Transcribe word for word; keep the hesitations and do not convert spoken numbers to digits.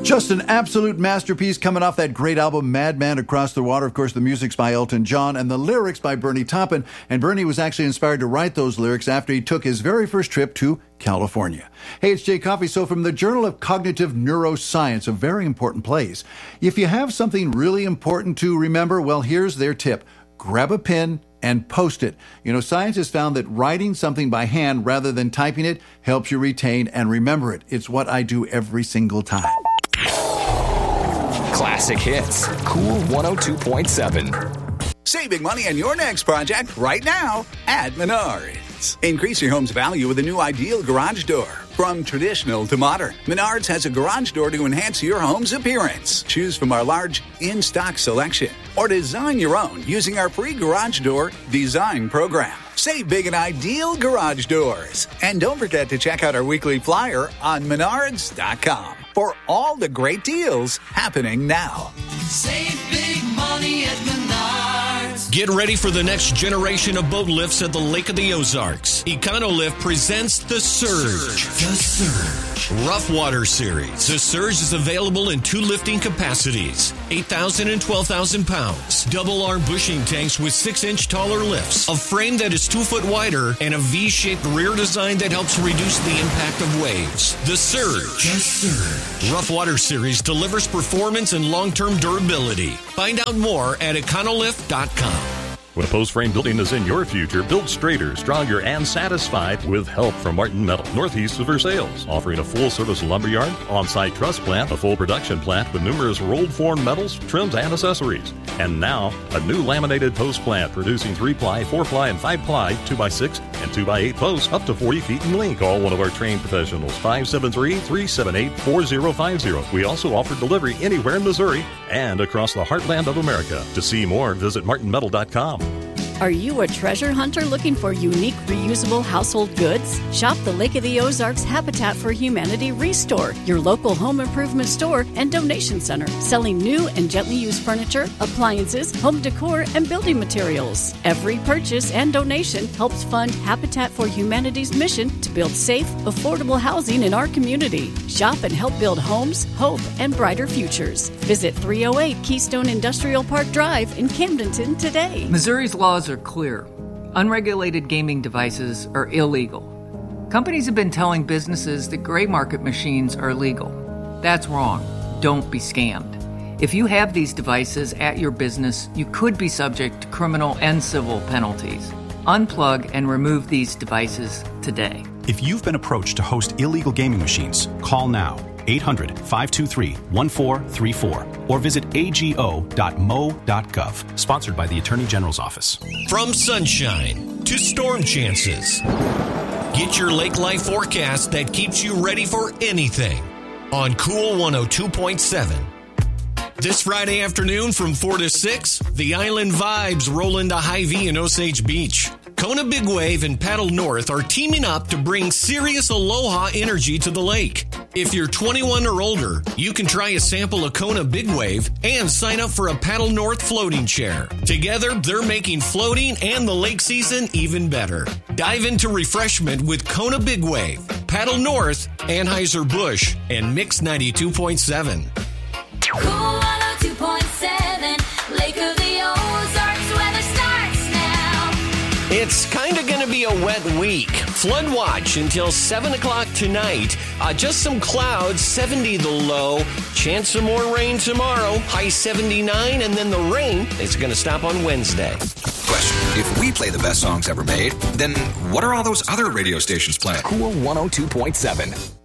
Just an absolute masterpiece coming off that great album, Madman Across the Water. Of course, the music's by Elton John and the lyrics by Bernie Taupin. And Bernie was actually inspired to write those lyrics after he took his very first trip to California. Hey, it's Jay Coffey. So from the Journal of Cognitive Neuroscience, a very important place. If you have something really important to remember, well, here's their tip. Grab a pen and post it. You know, science has found that writing something by hand rather than typing it helps you retain and remember it. It's what I do every single time. Classic hits. Cool one oh two point seven. Saving money on your next project right now at Menards. Increase your home's value with a new ideal garage door. From traditional to modern, Menards has a garage door to enhance your home's appearance. Choose from our large in-stock selection or design your own using our free garage door design program. Save big and ideal garage doors. And don't forget to check out our weekly flyer on menards dot com for all the great deals happening now. Save big money at Menards. Get ready for the next generation of boat lifts at the Lake of the Ozarks. Econolift presents The Surge. The Surge. Rough Water Series. The Surge is available in two lifting capacities, eight thousand and twelve thousand pounds. Double arm bushing tanks with six inch taller lifts, a frame that is two foot wider, and a V-shaped rear design that helps reduce the impact of waves. The Surge. The Surge. Rough Water Series delivers performance and long-term durability. Find out more at econolift dot com. When a post frame building is in your future, build straighter, stronger, and satisfied with help from Martin Metal, northeast of Versailles, offering a full-service lumberyard, on-site truss plant, a full production plant with numerous rolled form metals, trims, and accessories. And now, a new laminated post plant producing three-ply, four-ply, and five-ply, two by six, and two by eight posts up to forty feet in length. Call one of our trained professionals, five seven three, three seven eight, four zero five zero. We also offer delivery anywhere in Missouri and across the heartland of America. To see more, visit martin metal dot com. Are you a treasure hunter looking for unique, reusable household goods? Shop the Lake of the Ozarks Habitat for Humanity Restore, your local home improvement store and donation center, selling new and gently used furniture, appliances, home decor, and building materials. Every purchase and donation helps fund Habitat for Humanity's mission to build safe, affordable housing in our community. Shop and help build homes, hope, and brighter futures. Visit three oh eight Keystone Industrial Park Drive in Camdenton today. Missouri's laws are clear. Unregulated gaming devices are illegal. Companies have been telling businesses that gray market machines are legal. That's wrong. Don't be scammed. If you have these devices at your business, you could be subject to criminal and civil penalties. Unplug and remove these devices today. If you've been approached to host illegal gaming machines, call now. eight hundred, five two three, one four three four or visit a g o dot m o dot gov. Sponsored by the Attorney General's Office. From sunshine to storm chances, get your lake life forecast that keeps you ready for anything on Cool one oh two point seven. This Friday afternoon from four to six, the Island Vibes roll into Hy-Vee and Osage Beach. Kona Big Wave and Paddle North are teaming up to bring serious aloha energy to the lake. If you're twenty-one or older, you can try a sample of Kona Big Wave and sign up for a Paddle North floating chair. Together, they're making floating and the lake season even better. Dive into refreshment with Kona Big Wave, Paddle North, Anheuser-Busch, and Mix ninety-two point seven. Cool one oh two point seven, Lake of the Ozarks, weather starts now. It's kind of going to be a wet week. Flood watch until seven o'clock tonight. Uh, just some clouds, seventy the low. Chance of more rain tomorrow, high seventy-nine, and then the rain is going to stop on Wednesday. Question: if we play the best songs ever made, then what are all those other radio stations playing? Cool one oh two point seven.